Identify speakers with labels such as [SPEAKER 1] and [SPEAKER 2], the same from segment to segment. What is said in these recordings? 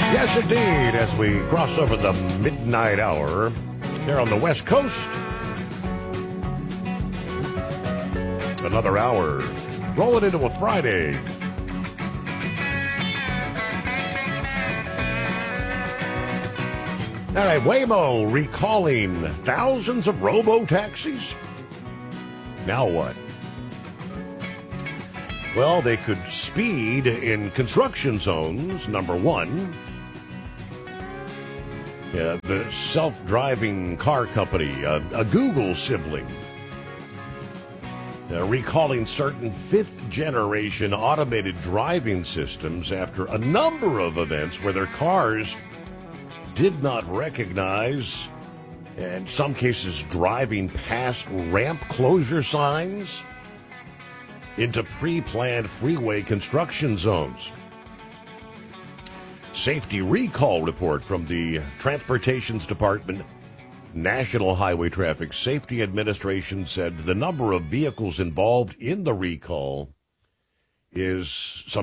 [SPEAKER 1] Yes, indeed, as we cross over the midnight hour here on the West Coast. Another hour rolling into a Friday. All right, Waymo recalling thousands of robo-taxis. Now what? Well, they could speed in construction zones, number one. The self-driving car company, a Google sibling, recalling certain fifth-generation automated driving systems after a number of events where their cars did not recognize, in some cases driving past ramp closure signs into pre-planned freeway construction zones. Safety recall report from the Transportations Department National Highway Traffic Safety Administration said the number of vehicles involved in the recall is some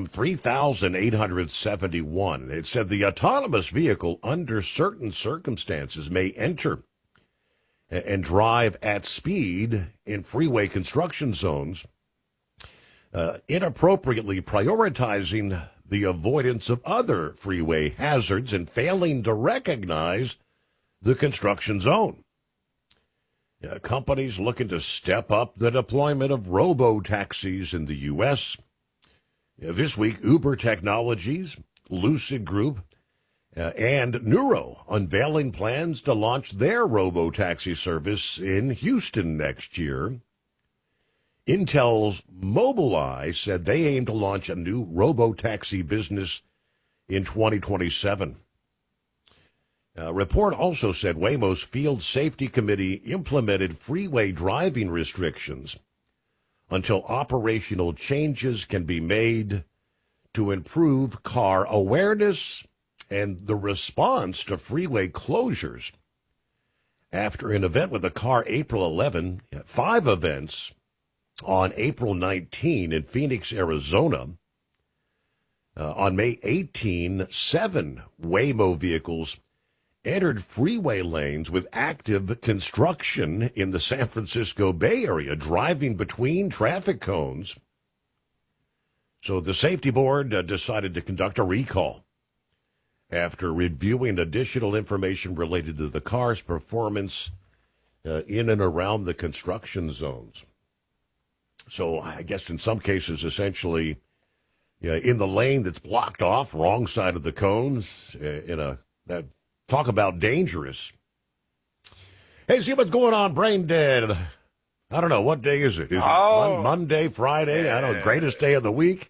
[SPEAKER 1] 3,871. It said the autonomous vehicle, under certain circumstances, may enter and drive at speed in freeway construction zones, inappropriately prioritizing the avoidance of other freeway hazards and failing to recognize the construction zone. Companies looking to step up the deployment of robo-taxis in the U.S. This week, Uber Technologies, Lucid Group, and Nuro unveiling plans to launch their robo-taxi service in Houston next year. Intel's Mobileye said they aim to launch a new robo-taxi business in 2027. A report also said Waymo's Field Safety Committee implemented freeway driving restrictions until operational changes can be made to improve car awareness and the response to freeway closures. After an event with a car April 11, 5 events on April 19 in Phoenix, Arizona. On May 18, 7 Waymo vehicles entered freeway lanes with active construction in the San Francisco Bay Area, driving between traffic cones. So the safety board decided to conduct a recall after reviewing additional information related to the car's performance in and around the construction zones. So I guess in some cases, essentially, in the lane that's blocked off, wrong side of the cones, talk about dangerous. Hey, see what's going on, Brain Dead. I don't know, what day is it? Is it Monday, Friday?
[SPEAKER 2] Yeah.
[SPEAKER 1] I don't know, greatest day of the week?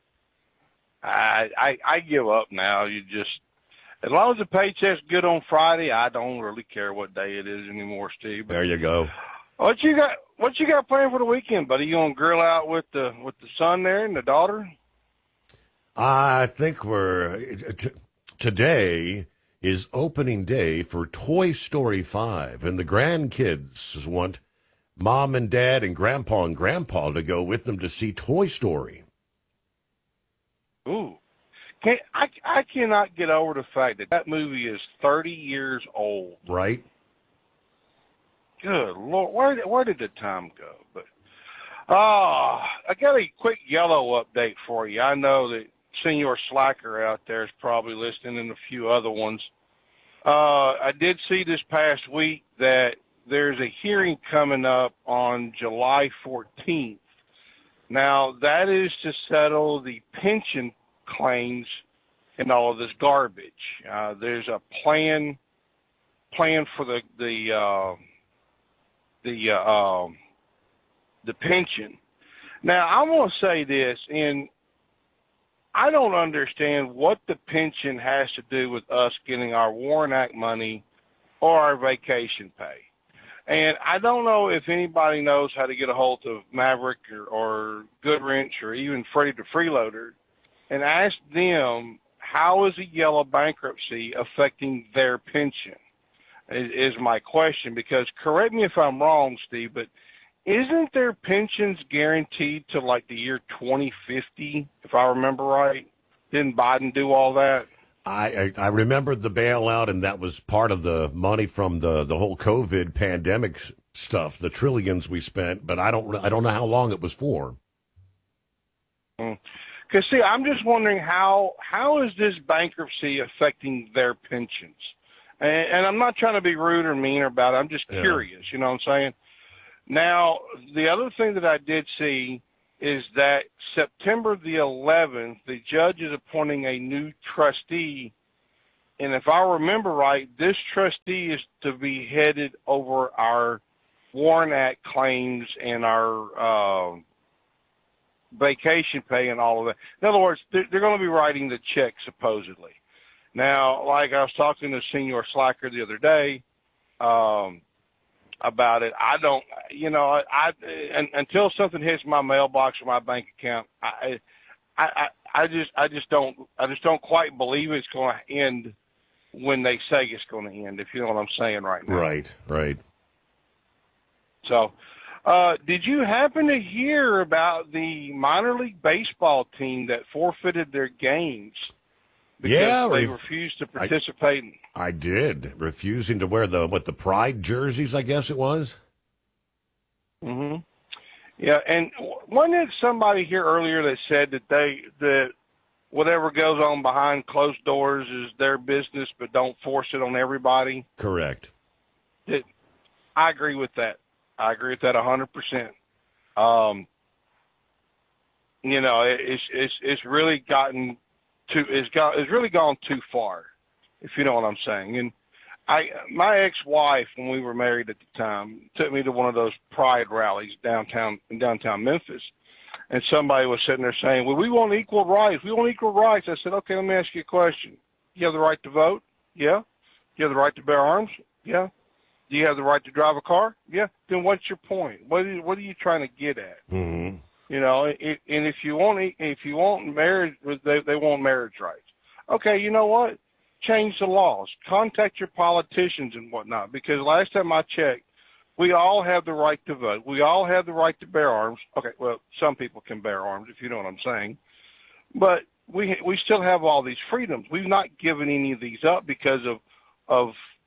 [SPEAKER 2] I give up now. You just, as long as the paycheck's good on Friday, I don't really care what day it is anymore, Steve.
[SPEAKER 1] There you go.
[SPEAKER 2] What you got planned for the weekend, buddy? You gonna grill out with the son there and the daughter?
[SPEAKER 1] I think today is opening day for Toy Story 5, and the grandkids want Mom and Dad and Grandpa to go with them to see Toy Story.
[SPEAKER 2] Ooh. I cannot get over the fact that movie is 30 years old.
[SPEAKER 1] Right.
[SPEAKER 2] Good Lord, where did the time go? But I got a quick yellow update for you. I know that Senior Slacker out there is probably listening, and a few other ones. I did see this past week that there's a hearing coming up on July 14th. Now, that is to settle the pension claims and all of this garbage. There's a plan for the pension. Now, I'm going to say this, and I don't understand what the pension has to do with us getting our Warren Act money or our vacation pay. And I don't know if anybody knows how to get a hold of Maverick or Goodwrench or even Freddie the Freeloader and ask them, how is a yellow bankruptcy affecting their pension? Is my question, because correct me if I'm wrong, Steve, but isn't their pensions guaranteed to like the year 2050, if I remember right? Didn't Biden do all that?
[SPEAKER 1] I remembered the bailout, and that was part of the money from the whole COVID pandemic stuff, the trillions we spent. But I don't know how long it was for.
[SPEAKER 2] Because see, I'm just wondering how is this bankruptcy affecting their pensions? And I'm not trying to be rude or mean about it. I'm just curious. You know what I'm saying? Now, the other thing that I did see is that September the 11th, the judge is appointing a new trustee. And if I remember right, this trustee is to be headed over our Warren Act claims and our vacation pay and all of that. In other words, they're going to be writing the check, supposedly. Now, like I was talking to Senior Slacker the other day about it, I don't, until something hits my mailbox or my bank account, I just don't quite believe it's going to end when they say it's going to end, if you know what I'm saying right now.
[SPEAKER 1] Right.
[SPEAKER 2] So, did you happen to hear about the minor league baseball team that forfeited their games because they refused to participate?
[SPEAKER 1] I did, refusing to wear the Pride jerseys, I guess it was.
[SPEAKER 2] Mm-hmm. Yeah, and wasn't it somebody here earlier that said that whatever goes on behind closed doors is their business, but don't force it on everybody?
[SPEAKER 1] Correct.
[SPEAKER 2] I agree with that. I agree with that 100%. It's really gotten it's really gone too far, if you know what I'm saying. And my ex-wife, when we were married at the time, took me to one of those Pride rallies in downtown Memphis. And somebody was sitting there saying, well, we want equal rights. We want equal rights. I said, okay, let me ask you a question. You have the right to vote? Yeah. You have the right to bear arms? Yeah. Do you have the right to drive a car? Yeah. Then what's your point? What are you trying to get at?
[SPEAKER 1] Mm-hmm.
[SPEAKER 2] And if you want marriage, they want marriage rights. Okay, you know what? Change the laws. Contact your politicians and whatnot. Because last time I checked, we all have the right to vote. We all have the right to bear arms. Okay, well, some people can bear arms, if you know what I'm saying. But we still have all these freedoms. We've not given any of these up because of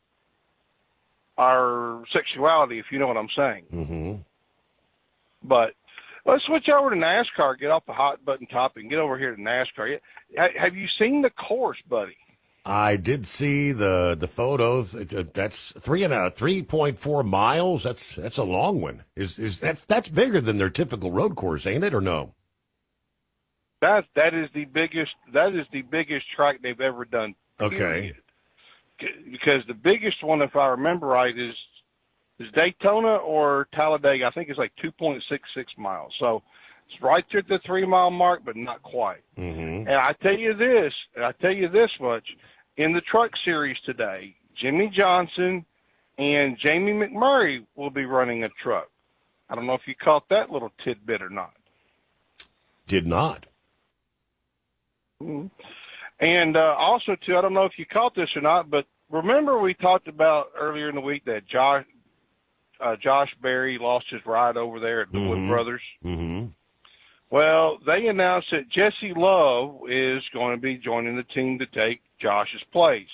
[SPEAKER 2] our sexuality, if you know what I'm saying.
[SPEAKER 1] Mm-hmm.
[SPEAKER 2] But let's switch over to NASCAR, get off the hot button topic, and get over here to NASCAR. Have you seen the course, buddy?
[SPEAKER 1] I did see the photos. That's 3.4 miles. That's a long one. Is that's bigger than their typical road course, ain't it, or no?
[SPEAKER 2] That is the biggest track they've ever done. Period.
[SPEAKER 1] Okay.
[SPEAKER 2] Because the biggest one, if I remember right, is Daytona or Talladega. I think it's like 2.66 miles. So it's right there at the 3 mile mark, but not quite.
[SPEAKER 1] Mm-hmm.
[SPEAKER 2] And I tell you this much, in the truck series today, Jimmy Johnson and Jamie McMurray will be running a truck. I don't know if you caught that little tidbit or not.
[SPEAKER 1] Did not.
[SPEAKER 2] Mm-hmm. And also, too, I don't know if you caught this or not, but remember we talked about earlier in the week that Josh Berry lost his ride over there at the Wood Brothers.
[SPEAKER 1] Mm-hmm.
[SPEAKER 2] Well, they announced that Jesse Love is going to be joining the team to take Josh's place.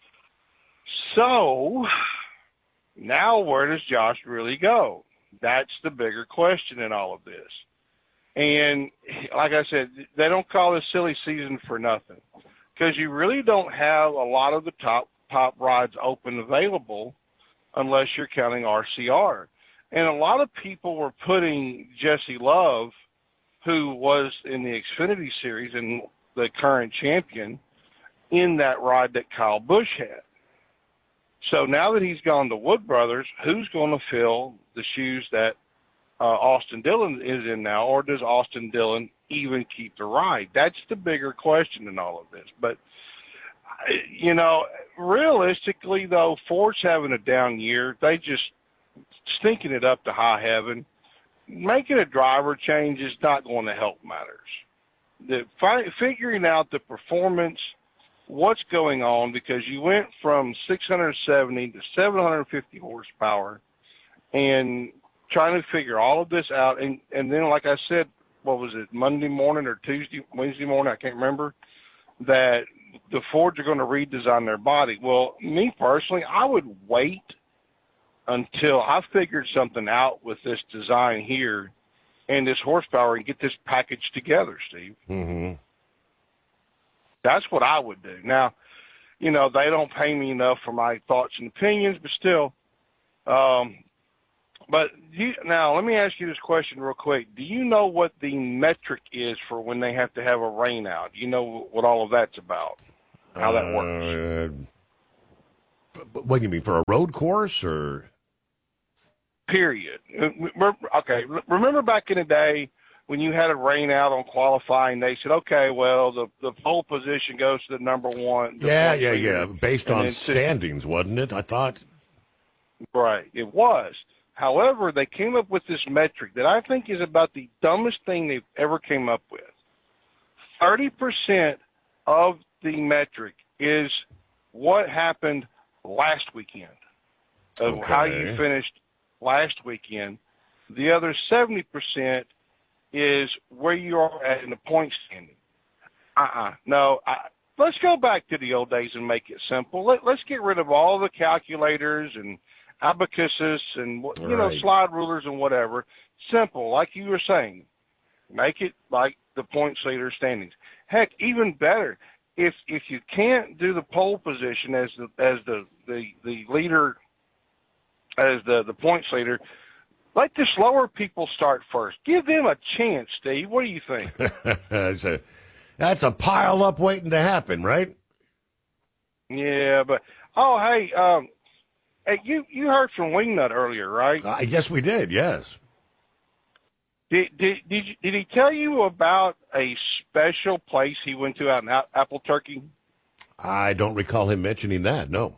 [SPEAKER 2] So now where does Josh really go? That's the bigger question in all of this. And like I said, they don't call this silly season for nothing, because you really don't have a lot of the top rides open available unless you're counting RCR. And a lot of people were putting Jesse Love, who was in the Xfinity Series and the current champion, in that ride that Kyle Busch had. So now that he's gone to Wood Brothers, who's going to fill the shoes that Austin Dillon is in now, or does Austin Dillon even keep the ride? That's the bigger question in all of this. But, realistically, though, Ford's having a down year. They just stinking it up to high heaven. Making a driver change is not going to help matters. Figuring out the performance, what's going on, because you went from 670 to 750 horsepower, and trying to figure all of this out. And then, like I said, what was it, Monday morning or Wednesday morning, I can't remember, that the Fords are going to redesign their body. Well, me personally, I would wait until I figured something out with this design here and this horsepower and get this package together, Steve.
[SPEAKER 1] Mm-hmm.
[SPEAKER 2] That's what I would do. Now, you know, they don't pay me enough for my thoughts and opinions, but still. Now, let me ask you this question real quick. Do you know what the metric is for when they have to have a rain out? Do you know what all of that's about? How that works?
[SPEAKER 1] What do you mean, for a road course or?
[SPEAKER 2] Period. Okay, remember back in the day when you had a rain out on qualifying, they said, okay, well, the pole position goes to the number one.
[SPEAKER 1] Yeah. Based on standings, wasn't it? I thought.
[SPEAKER 2] Right, it was. However, they came up with this metric that I think is about the dumbest thing they've ever came up with. 30% of the metric is what happened last weekend, of how you finished last weekend. The other 70% is where you are at in the point standing. No, let's go back to the old days and make it simple. Let's get rid of all the calculators and abacuses and, you know, slide rulers and whatever. Simple, like you were saying. Make it like the points leader standings. Heck, even better, if you can't do the pole position as the leader, as the points leader, let the slower people start first. Give them a chance, Steve. What do you think?
[SPEAKER 1] That's a pile up waiting to happen, right?
[SPEAKER 2] Yeah, but hey, you heard from Wingnut earlier, right?
[SPEAKER 1] Yes, we did. Yes.
[SPEAKER 2] Did he tell you about a special place he went to out in Albuquerque?
[SPEAKER 1] I don't recall him mentioning that. No.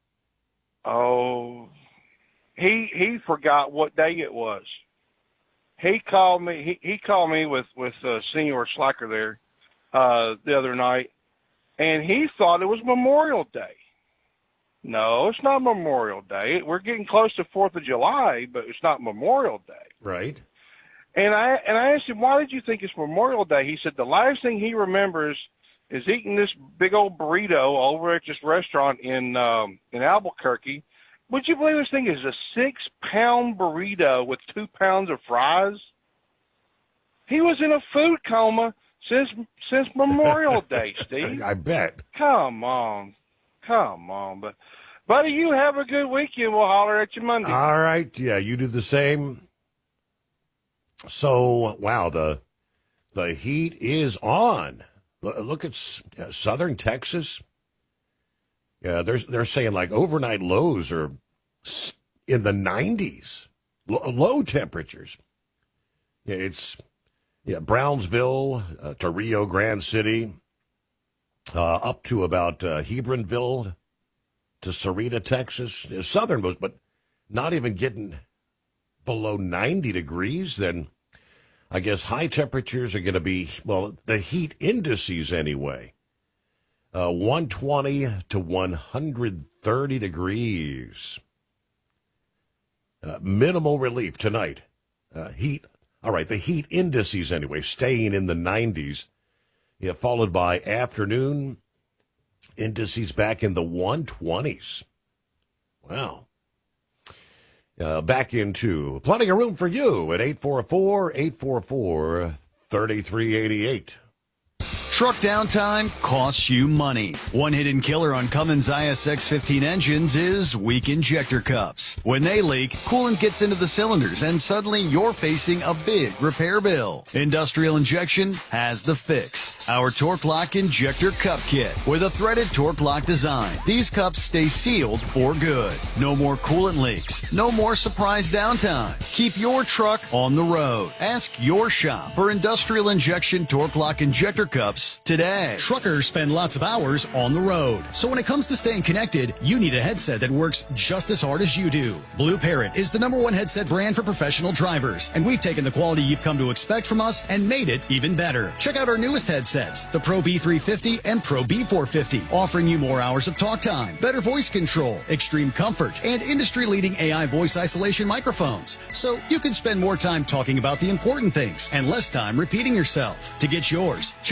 [SPEAKER 2] Oh, he forgot what day it was. He called me. He called me with Senior Slacker there the other night, and he thought it was Memorial Day. No, it's not Memorial Day. We're getting close to 4th of July, but it's not Memorial Day.
[SPEAKER 1] Right.
[SPEAKER 2] And I asked him, why did you think it's Memorial Day? He said the last thing he remembers is eating this big old burrito over at this restaurant in Albuquerque. Would you believe this thing is a 6-pound burrito with 2 pounds of fries? He was in a food coma since Memorial Day, Steve.
[SPEAKER 1] I bet.
[SPEAKER 2] Come on. But, buddy, you have a good weekend. We'll holler at you Monday.
[SPEAKER 1] All right. Yeah, you do the same. So, wow, the heat is on. Look at southern Texas. Yeah, they're saying like overnight lows are in the 90s, low temperatures. Yeah, it's Brownsville to Rio Grande City, up to about Hebronville to Sarita, Texas. Southernmost, but not even getting below 90 degrees. Then I guess high temperatures are going to be, well, the heat indices anyway. 120 to 130 degrees. Minimal relief tonight. Heat. All right, the heat indices anyway, staying in the 90s. Yeah, followed by afternoon indices back in the 120s. Wow. Back into plenty of room for you at 844-844-3388.
[SPEAKER 3] Truck downtime costs you money. One hidden killer on Cummins ISX-15 engines is weak injector cups. When they leak, coolant gets into the cylinders and suddenly you're facing a big repair bill. Industrial Injection has the fix. Our Torque Lock Injector Cup Kit with a threaded Torque Lock design. These cups stay sealed for good. No more coolant leaks. No more surprise downtime. Keep your truck on the road. Ask your shop for Industrial Injection Torque Lock Injector Cups today. Truckers spend lots of hours on the road. So when it comes to staying connected, you need a headset that works just as hard as you do. Blue Parrot is the #1 headset brand for professional drivers, and we've taken the quality you've come to expect from us and made it even better. Check out our newest headsets, the Pro B350 and Pro B450, offering you more hours of talk time, better voice control, extreme comfort, and industry-leading AI voice isolation microphones. So you can spend more time talking about the important things and less time repeating yourself. To get yours, check out Blue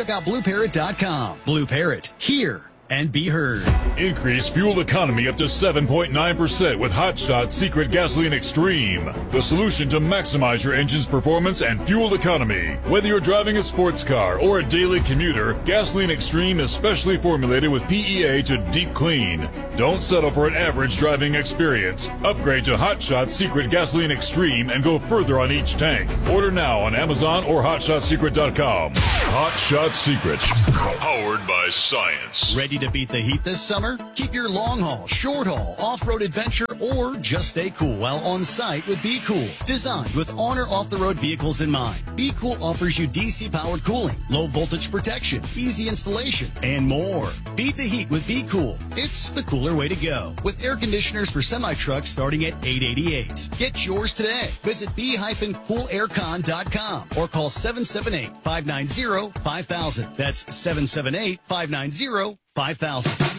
[SPEAKER 3] BlueParrot.com. Blue Parrot, hear and be heard.
[SPEAKER 4] Increase fuel economy up to 7.9% with Hot Shot Secret Gasoline Extreme. The solution to maximize your engine's performance and fuel economy. Whether you're driving a sports car or a daily commuter, Gasoline Extreme is specially formulated with PEA to deep clean. Don't settle for an average driving experience. Upgrade to Hot Shot Secret Gasoline Extreme and go further on each tank. Order now on Amazon or HotShotSecret.com. Hot Shot Secret. Powered by science.
[SPEAKER 3] Ready to beat the heat this summer? Keep your long haul, short haul, off-road adventure, or just stay cool while on site with Be Cool. Designed with on or off-the-road vehicles in mind, Be Cool offers you DC-powered cooling, low voltage protection, easy installation, and more. Beat the heat with Be Cool. It's the cooler way to go. With air conditioners for semi-trucks starting at $888. Get yours today. Visit b-coolaircon.com or call 778-590-5000. That's 778-590-5000.